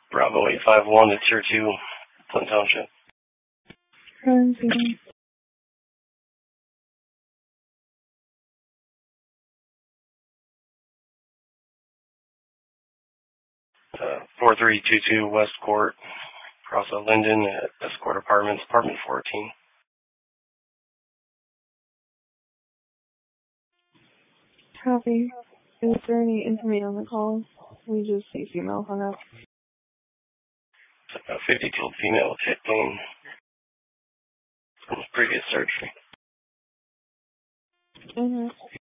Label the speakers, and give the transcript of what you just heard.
Speaker 1: Bravo 851 to Tier 2, Flint Township.
Speaker 2: Currency.
Speaker 1: 4322 West Court, across Linden at Escort Apartments, Apartment 14.
Speaker 2: Copy. Is there any information on the call? We just see female hung up.
Speaker 1: It's a 52-year-old female with hip pain from previous surgery.
Speaker 2: Mm-hmm.